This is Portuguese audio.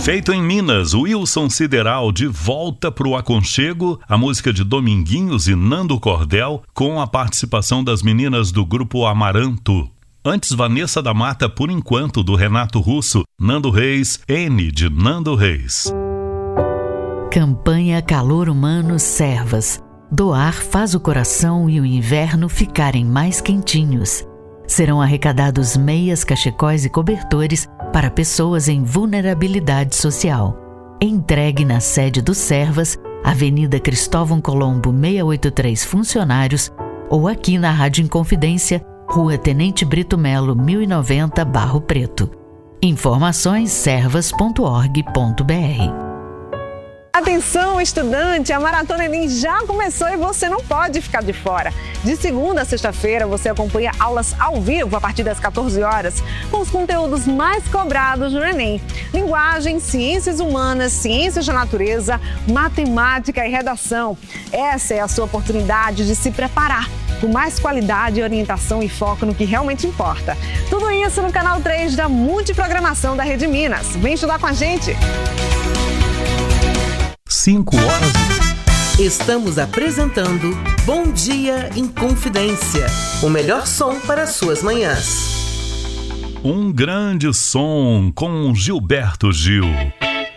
Feito em Minas, Wilson Sideral de volta pro aconchego, a música de Dominguinhos e Nando Cordel, com a participação das meninas do grupo Amaranto. Antes, Vanessa da Mata, Por Enquanto, do Renato Russo, Nando Reis, N de Nando Reis. Campanha Calor Humano Servas. Doar faz o coração e o inverno ficarem mais quentinhos. Serão arrecadados meias, cachecóis e cobertores para pessoas em vulnerabilidade social. Entregue na sede do Servas, Avenida Cristóvão Colombo 683 Funcionários, ou aqui na Rádio Inconfidência, Rua Tenente Brito Melo 1090, Barro Preto. Informações servas.org.br. Atenção, estudante! A Maratona Enem já começou e você não pode ficar de fora. De segunda a sexta-feira, você acompanha aulas ao vivo a partir das 14 horas, com os conteúdos mais cobrados no Enem. Linguagem, ciências humanas, ciências da natureza, matemática e redação. Essa é a sua oportunidade de se preparar com mais qualidade, orientação e foco no que realmente importa. Tudo isso no canal 3 da Multiprogramação da Rede Minas. Vem estudar com a gente! 5 horas. Estamos apresentando Bom Dia Inconfidência, o melhor som para suas manhãs. Um grande som com Gilberto Gil.